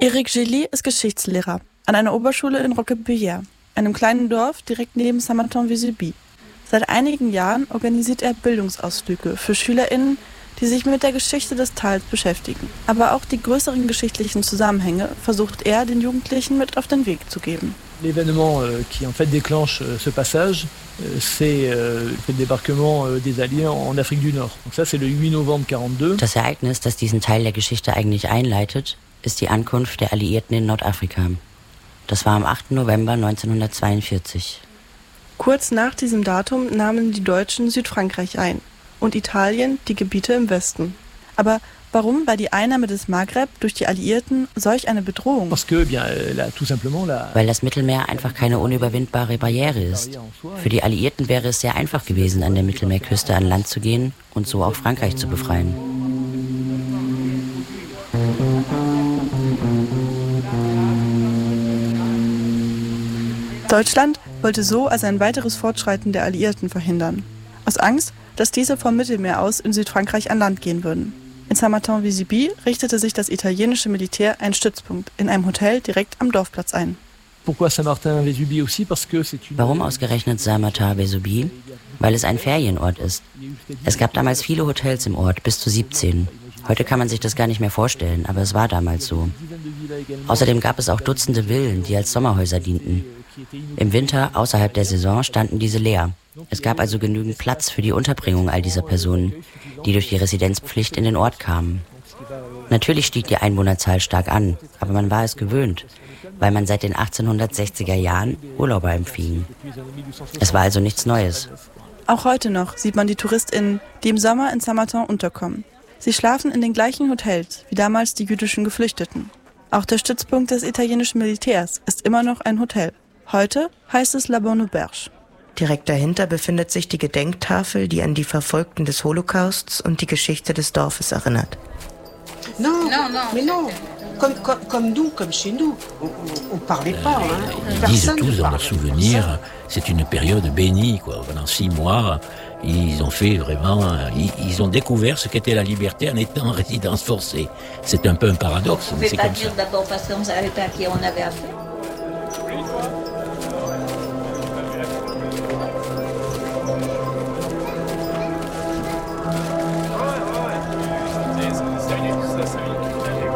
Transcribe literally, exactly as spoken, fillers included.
Eric Gély ist Geschichtslehrer an einer Oberschule in Roquebillière, einem kleinen Dorf direkt neben Saint-Martin-Vésubie. Seit einigen Jahren organisiert er Bildungsausflüge für SchülerInnen, die sich mit der Geschichte des Tals beschäftigen. Aber auch die größeren geschichtlichen Zusammenhänge versucht er den Jugendlichen mit auf den Weg zu geben. L'événement qui en fait déclenche ce passage, c'est le débarquement des Alliés en Afrique du Nord. Donc ça c'est le huit novembre quarante-deux. Das Ereignis, das diesen Teil der Geschichte eigentlich einleitet, ist die Ankunft der Alliierten in Nordafrika. Das war am achten November neunzehnhundertzweiundvierzig. Kurz nach diesem Datum nahmen die Deutschen Südfrankreich ein und Italien die Gebiete im Westen. Aber warum war die Einnahme des Maghreb durch die Alliierten solch eine Bedrohung? Weil das Mittelmeer einfach keine unüberwindbare Barriere ist. Für die Alliierten wäre es sehr einfach gewesen, an der Mittelmeerküste an Land zu gehen und so auch Frankreich zu befreien. Deutschland wollte so also ein weiteres Fortschreiten der Alliierten verhindern. Aus Angst, dass diese vom Mittelmeer aus in Südfrankreich an Land gehen würden. In Saint-Martin-Vésubie richtete sich das italienische Militär einen Stützpunkt in einem Hotel direkt am Dorfplatz ein. Warum ausgerechnet Saint-Martin-Vésubie? Weil es ein Ferienort ist. Es gab damals viele Hotels im Ort, bis zu siebzehn. Heute kann man sich das gar nicht mehr vorstellen, aber es war damals so. Außerdem gab es auch Dutzende Villen, die als Sommerhäuser dienten. Im Winter, außerhalb der Saison, standen diese leer. Es gab also genügend Platz für die Unterbringung all dieser Personen, die durch die Residenzpflicht in den Ort kamen. Natürlich stieg die Einwohnerzahl stark an, aber man war es gewöhnt, weil man seit den achtzehnhundertsechziger Jahren Urlauber empfing. Es war also nichts Neues. Auch heute noch sieht man die TouristInnen, die im Sommer in Saint-Martin unterkommen. Sie schlafen in den gleichen Hotels wie damals die jüdischen Geflüchteten. Auch der Stützpunkt des italienischen Militärs ist immer noch ein Hotel. Heute heißt es La Bonne Auberge. Direkt dahinter befindet sich die Gedenktafel, die an die Verfolgten des Holocausts und die Geschichte des Dorfes erinnert. Non, non, non, mais non. Comme, comme, comme nous, comme chez nous, on ne parlait pas. Hein. Ils disent tous dans leurs souvenirs, c'est une période bénie, quoi. Pendant six mois, ils ont fait vraiment, ils, ils ont découvert ce qu'était la liberté en étant en résidence forcée. C'est un peu un paradoxe, mais c'est comme ça. D'abord parce qu'on savait pas à qui on avait affaire.